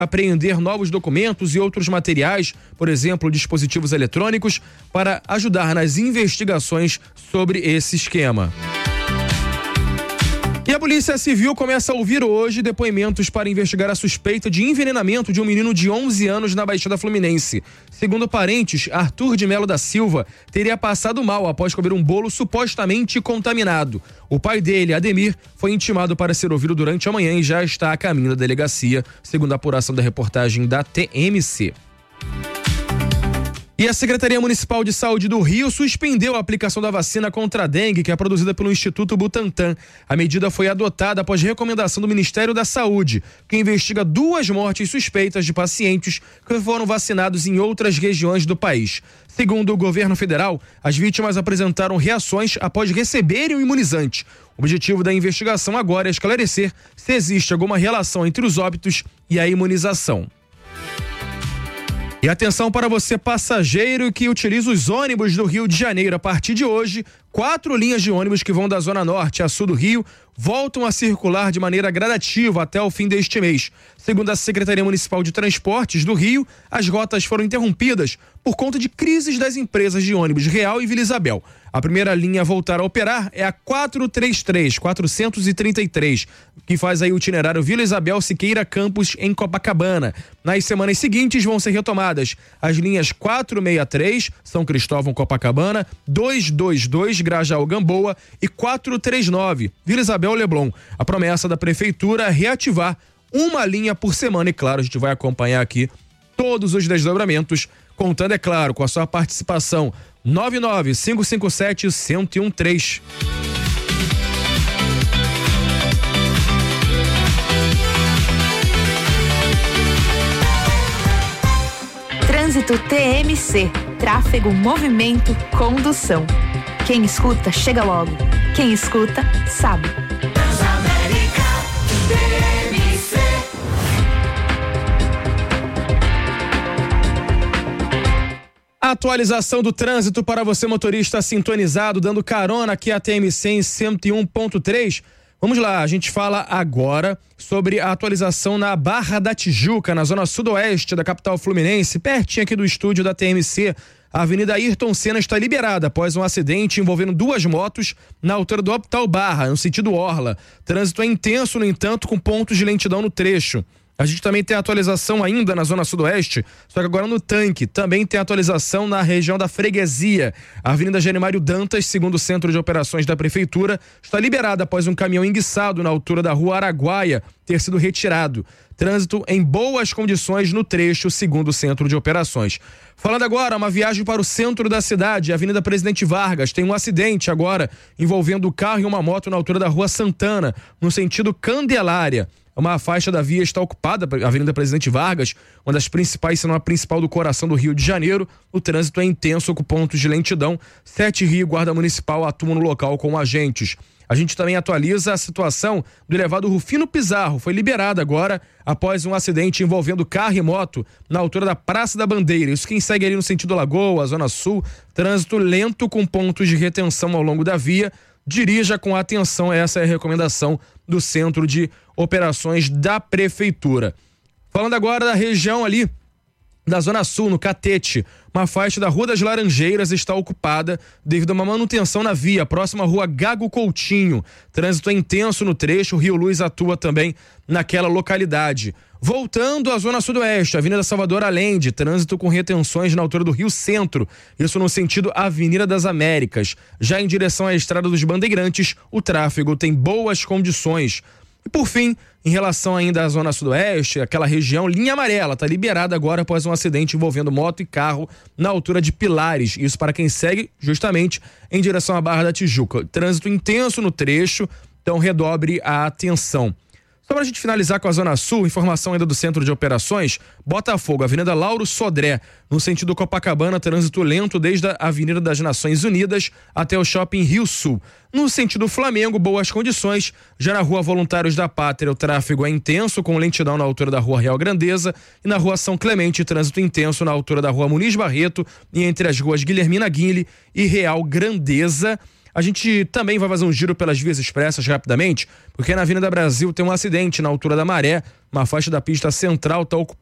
apreender novos documentos e outros materiais, por exemplo, dispositivos eletrônicos, para ajudar nas investigações sobre esse esquema. E a Polícia Civil começa a ouvir hoje depoimentos para investigar a suspeita de envenenamento de um menino de 11 anos na Baixada Fluminense. Segundo parentes, Arthur de Melo da Silva teria passado mal após comer um bolo supostamente contaminado. O pai dele, Ademir, foi intimado para ser ouvido durante a manhã e já está a caminho da delegacia, segundo a apuração da reportagem da TMC. E a Secretaria Municipal de Saúde do Rio suspendeu a aplicação da vacina contra a dengue, que é produzida pelo Instituto Butantan. A medida foi adotada após recomendação do Ministério da Saúde, que investiga 2 mortes suspeitas de pacientes que foram vacinados em outras regiões do país. Segundo o governo federal, as vítimas apresentaram reações após receberem o imunizante. O objetivo da investigação agora é esclarecer se existe alguma relação entre os óbitos e a imunização. E atenção para você, passageiro que utiliza os ônibus do Rio de Janeiro. A partir de hoje, 4 linhas de ônibus que vão da Zona Norte a Sul do Rio voltam a circular de maneira gradativa até o fim deste mês. Segundo a Secretaria Municipal de Transportes do Rio, as rotas foram interrompidas por conta de crises das empresas de ônibus Real e Vila Isabel. A primeira linha a voltar a operar é a 433, que faz aí o itinerário Vila Isabel Siqueira Campos em Copacabana. Nas semanas seguintes vão ser retomadas as linhas 463, São Cristóvão Copacabana, 222 Grajaú Gamboa e 439 Vila Isabel Leblon. A promessa da prefeitura é reativar uma linha por semana e, claro, a gente vai acompanhar aqui todos os desdobramentos, contando, é claro, com a sua participação. 99557-1013. Trânsito TMC, tráfego, movimento, condução. Quem escuta, chega logo. Quem escuta, sabe. Transamérica TMC. Atualização do trânsito para você, motorista sintonizado, dando carona aqui a TMC em 101.3. Vamos lá, a gente fala agora sobre a atualização na Barra da Tijuca, na zona sudoeste da capital fluminense, pertinho aqui do estúdio da TMC. A Avenida Ayrton Senna está liberada após um acidente envolvendo 2 motos na altura do Hospital Barra, no sentido Orla. Trânsito é intenso, no entanto, com pontos de lentidão no trecho. A gente também tem atualização ainda na zona sudoeste, só que agora no Tanque. Também tem atualização na região da Freguesia. A Avenida Genimário Dantas, segundo o Centro de Operações da Prefeitura, está liberada após um caminhão enguiçado na altura da Rua Araguaia ter sido retirado. Trânsito em boas condições no trecho, segundo o Centro de Operações. Falando agora, uma viagem para o centro da cidade, a Avenida Presidente Vargas, tem um acidente agora envolvendo o carro e uma moto na altura da Rua Santana, no sentido Candelária. Uma faixa da via está ocupada, a Avenida Presidente Vargas, uma das principais, se não a principal do coração do Rio de Janeiro. O trânsito é intenso com pontos de lentidão. 7 Rio Guarda Municipal atuam no local com agentes. A gente também atualiza a situação do elevado Rufino Pizarro. Foi liberado agora após um acidente envolvendo carro e moto na altura da Praça da Bandeira. Isso quem segue ali no sentido Lagoa, Zona Sul. Trânsito lento com pontos de retenção ao longo da via. Dirija com atenção, essa é a recomendação do Centro de Operações da Prefeitura. Falando agora da região ali da Zona Sul, no Catete, uma faixa da Rua das Laranjeiras está ocupada devido a uma manutenção na via, próxima à Rua Gago Coutinho. Trânsito é intenso no trecho, o Rio Luz atua também naquela localidade. Voltando à Zona Sudoeste, Avenida Salvador Allende, trânsito com retenções na altura do Rio Centro, isso no sentido Avenida das Américas. Já em direção à Estrada dos Bandeirantes, o tráfego tem boas condições. E por fim, em relação ainda à Zona Sudoeste, aquela região, linha amarela, está liberada agora após um acidente envolvendo moto e carro na altura de Pilares. Isso para quem segue justamente em direção à Barra da Tijuca. Trânsito intenso no trecho, então redobre a atenção. Só para a gente finalizar com a Zona Sul, informação ainda do Centro de Operações, Botafogo, Avenida Lauro Sodré, no sentido Copacabana, trânsito lento desde a Avenida das Nações Unidas até o Shopping Rio Sul. No sentido Flamengo, boas condições. Já na Rua Voluntários da Pátria, o tráfego é intenso, com lentidão na altura da Rua Real Grandeza, e na Rua São Clemente, trânsito intenso na altura da Rua Muniz Barreto e entre as ruas Guilhermina Guinle e Real Grandeza. A gente também vai fazer um giro pelas vias expressas rapidamente, porque na Avenida Brasil tem um acidente na altura da Maré, uma faixa da pista central está ocupada